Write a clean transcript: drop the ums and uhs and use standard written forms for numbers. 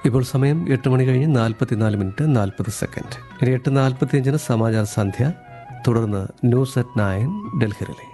ഇപ്പോൾ സമയം 8:44 ഇനി 8:45 സമാചാര സന്ധ്യ, തുടർന്ന് ന്യൂസ് അറ്റ് 9 ഡൽഹി റിലേ.